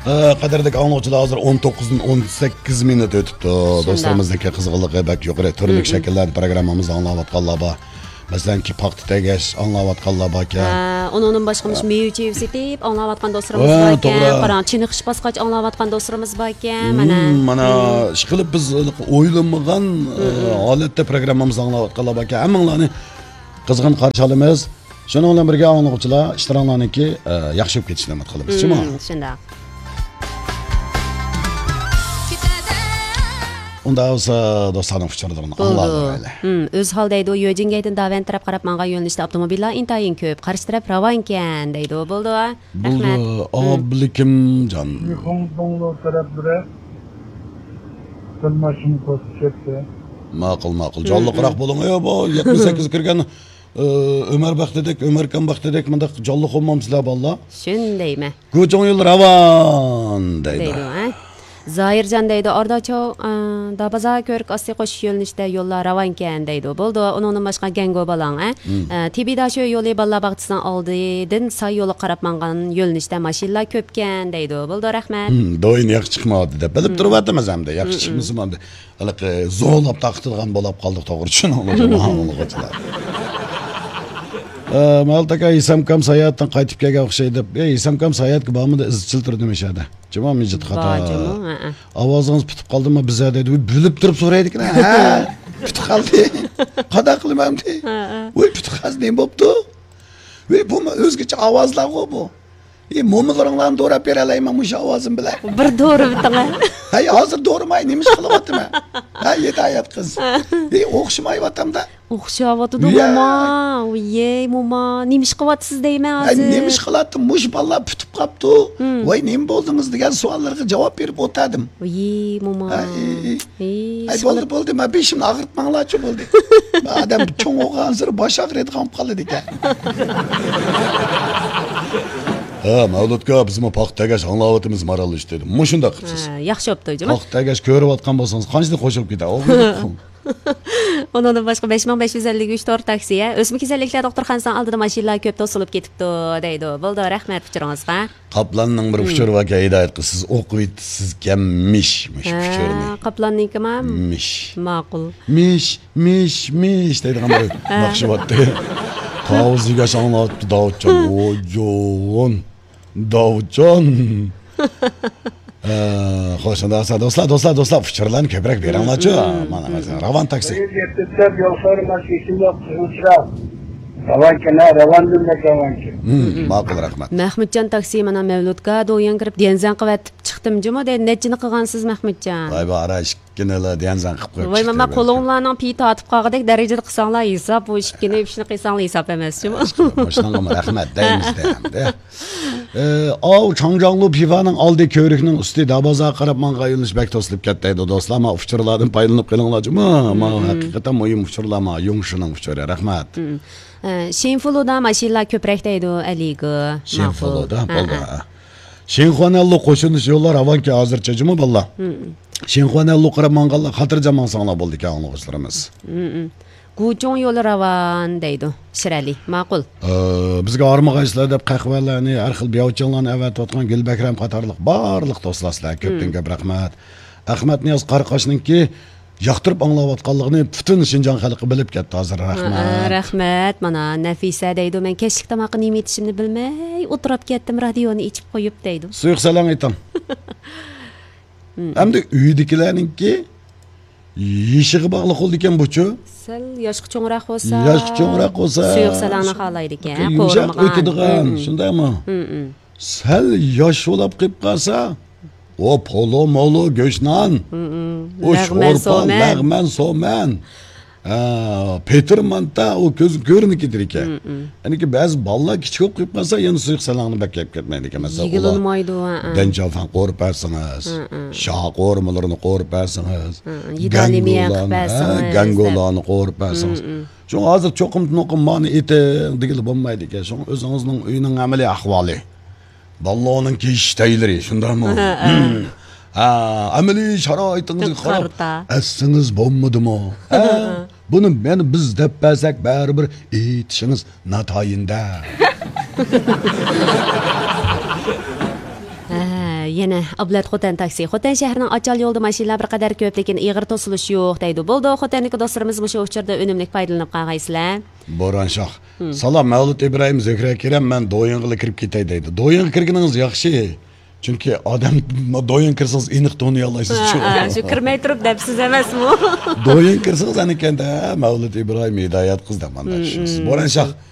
Qadrdek anglag'uchilar hozir 19:18 minut o'tibdi. Do'stlarimizniki qizg'inligi bak yuqori turli shakllarda programmamizni anglayotganlar bor. Masalan ki paxta tegash anglayotganlar bor ekan. Onun boshqamish meyuchi setib anglayotgan do'stlarimiz bor ekan. Qarang, chiniqish bosqach anglayotgan do'stlarimiz bor ekan. Mana ish qilib biz o'ylanmagan holatda programmamizni anglayotganlar bor ekan. Hammanglarni qizg'in qarshi olamiz. Shuning bilan birga anglag'uchilar ishtiroklarniki yaxshi bo'lib ketishini umid qilamiz. Shunday. Unda olsa do'stlarning fikrlarini anglaydi. O'z hol deydi, Yojingaydan Davan taraf qarab menga yo'nalishda avtomobillar intayin ko'p, qarshi taraf ravon ekan deydi. Bo'ldi. Rahmat. Oblikimjon. Hongkonglo taraflari qilmashim ko'rsatdi. Ma'qul. Jonliqroq bo'ling. Bu 78 kirgan Ömer Baxtedek, Ömer Kan Baxtedek mendaq jonliq olmamsizlar balla. Shundaymi? Ko'chong yo'l ravon deydi. Zoirjon deydi, Ordacho dabaza ko'rk osti qo'shish yo'linishda yo'llar ravon ekan deydi. Bo'ldi, uningdan boshqa gango balang, Tibida shu yo'li balla bag'chisidan oldidin say yo'li qarab mangan yo'linishda mashinalar ko'pkan deydi. Bo'ldi, rahmat. Do'yin yaxshi chiqmadi deb bilib turibmiz hamda. Yaxshi chiqmasa ham haliq zo'lab taqtilgan bo'lib qoldik to'g'ri tushunolmayman. Maltaka isamkam sayatdan qaytib kelgan o'xshaydi. Isamkam sayatga bormidi izchil turdi demishadi. Juma mijit xato. Ovozingiz bitib qoldimi biza dedi. Bilib turib so'raydik-ku. Ha, bitib qoldi. Qada qilmamdi. Voy bitib qoldi nima bo'pti? Voy bu o'zgacha ovozlar bu. Mo'milaringlarni do'rab bera olayman mush ovozim bilan. Bir do'ri bitinglar. Hay, hozir do'rimay nima ish qilyaptimi? Ha, yetayat qiz. O'xshamayaptimda. O'xshayapti mama. Voy, mama, nima ish qilyapsiz deyman hozir. Nima ish qilyaptim? Mush balla bitib qopti. Voy, nima bo'ldingiz degan savollarga javob berib o'tadim. Voy, mama. Ay, bo'ldi. Men beshimni og'ritmanglarchi bo'ldi. Odam cho'ng o'g'anzir bosh og'riydigan qoldi ekan. Mavludga biz paxta tegash anglayotimiz maralli ish dedim. Mushunda qilibsiz. Yaxshi bo'pti, juma. Paxta tegash ko'rayotgan bo'lsangiz, qanchalik qo'shilib ketadi? Ondan boshqa 5553 to'rt taksiya. O'smir kasalliklar doktorxonasidan oldida mashinalar ko'p to'silib ketibdi deydi. Bo'ldi, rahmat fikringizga. Qoplanning bir fikri va hidayat qilsiz, o'qiysiz mish fikrini. Qoplannikimi? Mish. Ma'qul. Mish deydigan bir naqshibotda. Tavziga shanglatdi Davudjon. Davudjon. Xo'sh, do'stlar, fikrlarni ko'proq beringlarchi. Mana ravon taksi. Ma'qul, rahmat. Mahmudjon taksi mana Mavludga do'yan kirib denzan qilib chiqdim juma de nechini qilgansiz Mahmudjon? Voy bara ishkinalar denzan qilib qo'yib. Voy mama qo'linglarning piti atib qolgandek darajada qilsanglar hisob bu ishkini ishni qilsanglar hisob emas juma. Boshlangan rahmat deymiz deyamda. Changjanlu pivaning oldi ko'rikning usti dabaza qarab menga yo'lish bak to'silib ketdi do'stlar. Men uchurlardan foydalanib qilinglarchi? Men haqiqatan muhim uchurlar, yo'ngshining uchuri. Rahmat. Shinfuluda mashinalar ko'proq deydi Aliga. Shinfuluda bo'ldi. Shinxonallo qo'shilish yo'llar avvalgi hozircha juma bo'ldi. Shinxonallo qarab menga xotirjam mansanglar bo'ldi ekan o'g'illarimiz. Guchong yo'li ravon deydi. Shirali, ma'qul. Bizga armag'aysizlar deb qahvalarni, har xil biyovchanglarni avatayotgan Gulbakram qatorliq barliq do'stlar ko'pdan ko'p rahmat. Ahmad Niyoz Qarqoshninki yoqtirib anglayotganligini butun Shinjon xalqi bilib ketdi hozir. Rahmat. Rahmat. Mana Nafisa deydi. Men kechlik tomoqni nima etishimni bilmay o'tirib ketdim, radioni ichib qo'yib deydi. Suyuq salom aytam. Hamda uydagilarningki yeshig'i bog'liq bo'ldi ekan buchu. Sal yoshqi cho'ngroq bo'lsa. Suyuq salomni xohlaydi ekan. Qo'rmagan. O'tadigan, shundaymi? Sal yosh bo'lib qolib qolsa, o polo molo go'shnan. O lag'man so'man. Petermanta o ko'z ko'rinikidir ekan. Ya'ni ba'zi bolalar kichik o'qib qolsa, yana suyuq salongni bakib ketmaydi ekan. Masalan, yig'ilmaydi. Danjafan qo'rib bersangiz, shoh qo'rmalarni qo'rib bersangiz, gangolarni qo'rib bersangiz. Shu hozir cho'qim mani eti degil bo'lmaydi ekan. Shu o'zingizning uyining amaliy ahvoli. Baloning kishtaylari, shundaymi? Amaliy sharoitingizni qarab, asingiz bo'lmadimi? Buni biz deb bersak, baribir aytishingiz yana ablat xotin taksi xotin shahrining ochal yo'lda mashinalar bir qadar ko'p lekin ig'ir to'silish yo'q deydi bo'ldi xotanniki do'stlarimiz shu uchurda unumli foydalanib qolgaysizlar Boran Shoh. Salom Mavlud Ibrohim Zöhra Kerem men do'yinga kirib ketay deydi. Do'yinga kirganingiz yaxshi. Chunki odam do'yin kirsangiz aniq to'niy olasiz. Shu kirmay turib debsiz emasmi? Do'yin kirsangiz anikanda Mavlud Ibrohim hidoyat qizda manda. Boran Shoh